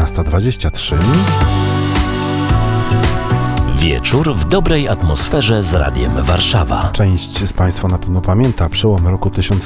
19:23. Wieczór w dobrej atmosferze z Radiem Warszawa. Część z Państwa na pewno pamięta przełom roku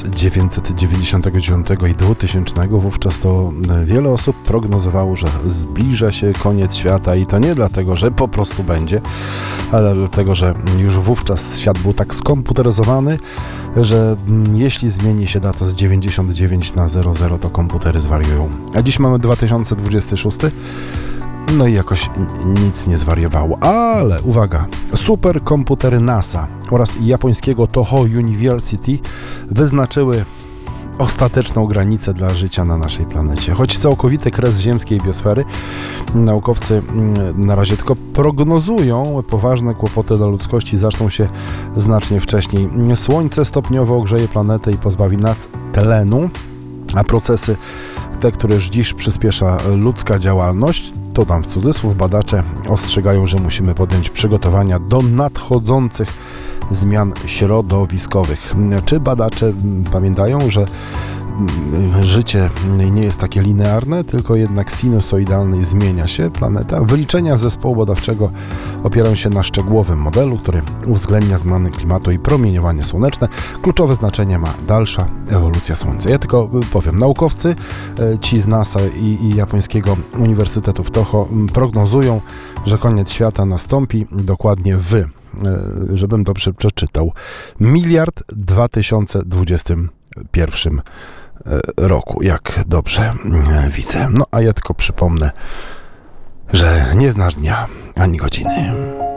1999 i 2000. Wówczas to wiele osób prognozowało, że zbliża się koniec świata i to nie dlatego, że po prostu będzie, ale dlatego, że już wówczas świat był tak skomputeryzowany, że jeśli zmieni się data z 99 na 00, to komputery zwariują. A dziś mamy 2026. No i jakoś nic nie zwariowało. Ale uwaga, superkomputery NASA oraz japońskiego Toho University wyznaczyły ostateczną granicę dla życia na naszej planecie. Choć całkowity kres ziemskiej biosfery, naukowcy na razie tylko prognozują, poważne kłopoty dla ludzkości zaczną się znacznie wcześniej. Słońce stopniowo ogrzeje planetę i pozbawi nas tlenu, a procesy te, które już dziś przyspiesza ludzka działalność, to tam w cudzysłów, badacze ostrzegają, że musimy podjąć przygotowania do nadchodzących zmian środowiskowych. Czy badacze pamiętają, że życie nie jest takie linearne, tylko jednak sinusoidalne i zmienia się planeta? Wyliczenia zespołu badawczego opierają się na szczegółowym modelu, który uwzględnia zmiany klimatu i promieniowanie słoneczne. Kluczowe znaczenie ma dalsza ewolucja Słońca. Ja tylko powiem, naukowcy, ci z NASA i japońskiego Uniwersytetu w Toho prognozują, że koniec świata nastąpi dokładnie żebym dobrze przeczytał, 1,2021 roku, jak dobrze widzę. No a ja tylko przypomnę, że nie znasz dnia ani godziny.